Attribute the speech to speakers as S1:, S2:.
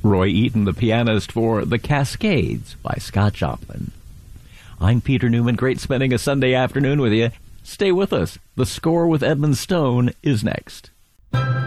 S1: Roy Eaton, the pianist for The Cascades by Scott Joplin. I'm Peter Newman. Great spending a Sunday afternoon with you. Stay with us. The Score with Edmund Stone is next.